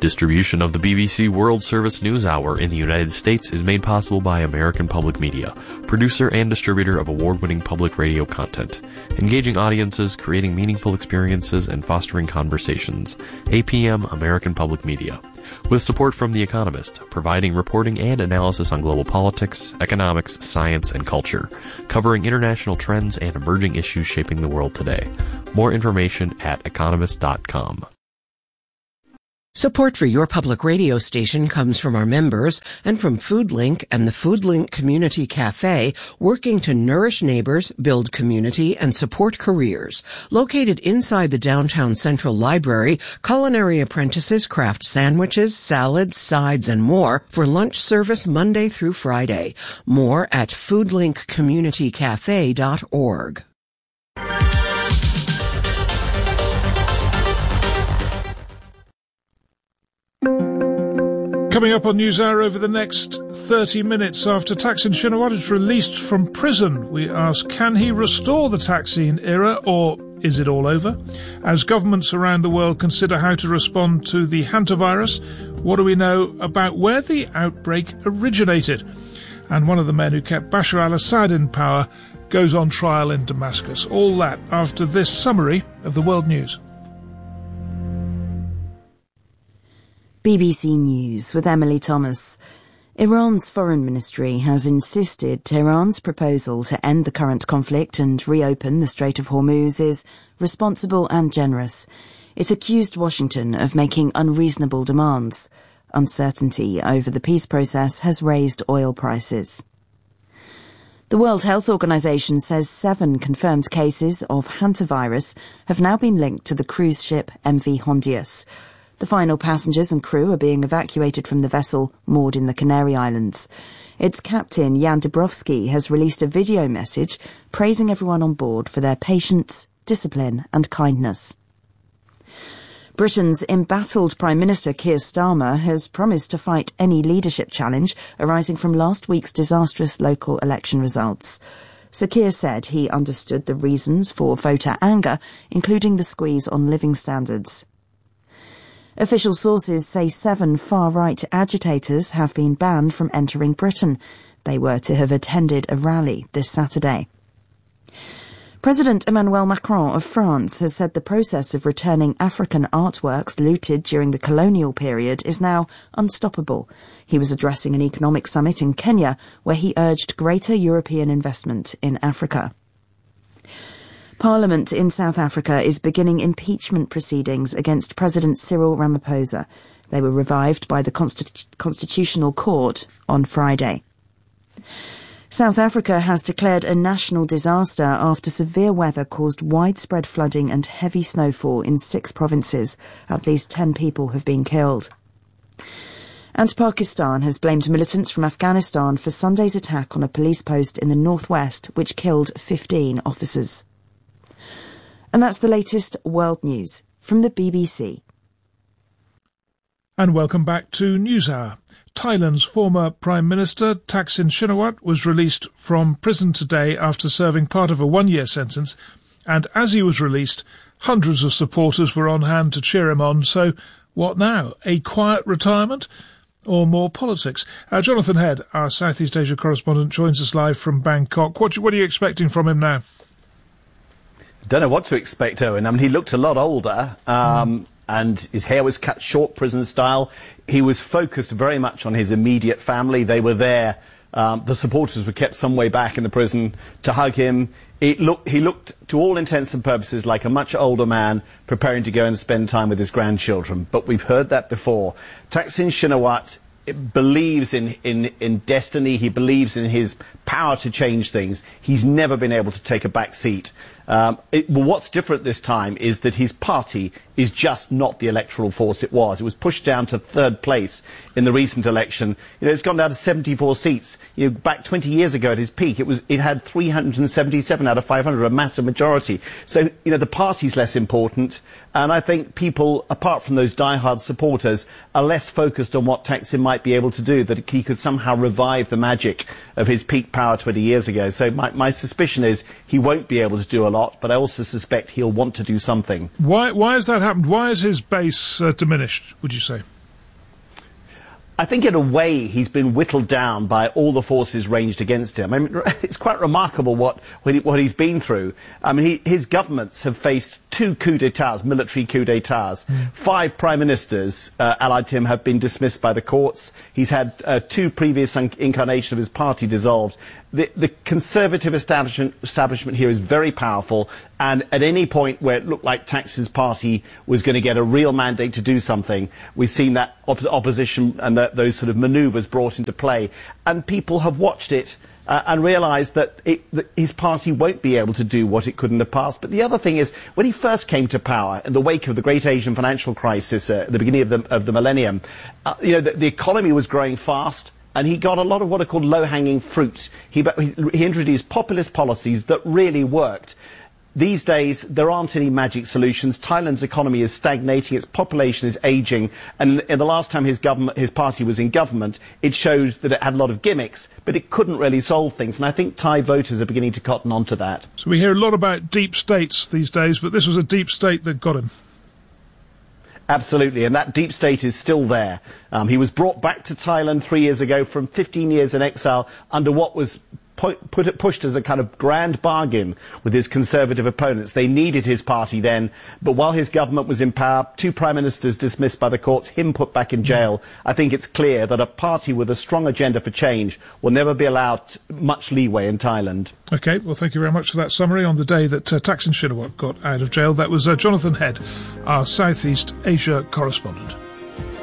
Distribution of the BBC World Service News Hour in the United States is made possible by American Public Media, producer and distributor of award-winning public radio content, engaging audiences, creating meaningful experiences, and fostering conversations. APM American Public Media. With support from The Economist, providing reporting and analysis on global politics, economics, science, and culture, covering international trends and emerging issues shaping the world today. More information at economist.com. Support for your public radio station comes from our members and from FoodLink and the FoodLink Community Cafe, working to nourish neighbors, build community, and support careers. Located inside the downtown Central Library, culinary apprentices craft sandwiches, salads, sides, and more for lunch service Monday through Friday. More at foodlinkcommunitycafe.org. Coming up on NewsHour over the next 30 minutes, after Thaksin Shinawatra is released from prison, we ask, can he restore the Thaksin era, or is it all over? As governments around the world consider how to respond to the hantavirus, what do we know about where the outbreak originated? And one of the men who kept Bashar al-Assad in power goes on trial in Damascus. All that after this summary of the world news. BBC News with Emily Thomas. Iran's foreign ministry has insisted Tehran's proposal to end the current conflict and reopen the Strait of Hormuz is responsible and generous. It accused Washington of making unreasonable demands. Uncertainty over the peace process has raised oil prices. The World Health Organization says 7 confirmed cases of hantavirus have now been linked to the cruise ship MV Hondius. The final passengers and crew are being evacuated from the vessel moored in the Canary Islands. Its captain, Jan Dubrovsky, has released a video message praising everyone on board for their patience, discipline and kindness. Britain's embattled Prime Minister Keir Starmer has promised to fight any leadership challenge arising from last week's disastrous local election results. Sir Keir said he understood the reasons for voter anger, including the squeeze on living standards. Official sources say 7 far-right agitators have been banned from entering Britain. They were to have attended a rally this Saturday. President Emmanuel Macron of France has said the process of returning African artworks looted during the colonial period is now unstoppable. He was addressing an economic summit in Kenya where he urged greater European investment in Africa. Parliament in South Africa is beginning impeachment proceedings against President Cyril Ramaphosa. They were revived by the Constitutional Court on Friday. South Africa has declared a national disaster after severe weather caused widespread flooding and heavy snowfall in 6 provinces. At least 10 people have been killed. And Pakistan has blamed militants from Afghanistan for Sunday's attack on a police post in the northwest, which killed 15 officers. And that's the latest world news from the BBC. And welcome back to NewsHour. Thailand's former Prime Minister Thaksin Shinawatra was released from prison today after serving part of a 1-year sentence, and as he was released, hundreds of supporters were on hand to cheer him on. So what now? A quiet retirement or more politics? Jonathan Head, our Southeast Asia correspondent, joins us live from Bangkok. What are you expecting from him now? Don't know what to expect, Owen. I mean, he looked a lot older, and his hair was cut short, prison style. He was focused very much on his immediate family. They were there. The supporters were kept some way back in the prison to hug him. He looked, to all intents and purposes, like a much older man preparing to go and spend time with his grandchildren. But we've heard that before. Thaksin Shinawatra believes in destiny. He believes in his power to change things. He's never been able to take a back seat. What's different this time is that his party is just not the electoral force it was. It was pushed down to 3rd place in the recent election. It's gone down to 74 seats. Back 20 years ago at his peak, it had 377 out of 500, a massive majority. So, the party's less important. And I think people, apart from those diehard supporters, are less focused on what Thaksin might be able to do, that he could somehow revive the magic of his peak power 20 years ago. So my suspicion is he won't be able to do a lot, but I also suspect he'll want to do something. Why has that happened? Why is his base diminished, would you say? I think in a way he's been whittled down by all the forces ranged against him. I mean, it's quite remarkable what he's been through. I mean, his governments have faced 2 coups d'etats, military coups d'etats. 5 prime ministers allied to him have been dismissed by the courts. He's had 2 previous incarnations of his party dissolved. The conservative establishment here is very powerful, and at any point where it looked like Thaksin's party was going to get a real mandate to do something, we've seen that opposition and those sort of manoeuvres brought into play. And people have watched it and realised that his party won't be able to do what it could in the past. But the other thing is, when he first came to power, in the wake of the great Asian financial crisis at the beginning of the millennium, the economy was growing fast. And he got a lot of what are called low-hanging fruit. He introduced populist policies that really worked. These days, there aren't any magic solutions. Thailand's economy is stagnating, its population is ageing, and in the last time his party was in government, it showed that it had a lot of gimmicks, but it couldn't really solve things, and I think Thai voters are beginning to cotton on to that. So we hear a lot about deep states these days, but this was a deep state that got him. Absolutely, and that deep state is still there. He was brought back to Thailand 3 years ago from 15 years in exile under what was pushed as a kind of grand bargain with his conservative opponents. They needed his party then, but while his government was in power, 2 prime ministers dismissed by the courts, him put back in jail. I think it's clear that a party with a strong agenda for change will never be allowed much leeway in Thailand. OK, well, thank you very much for that summary on the day that Thaksin Shinawatra got out of jail. That was Jonathan Head, our Southeast Asia correspondent.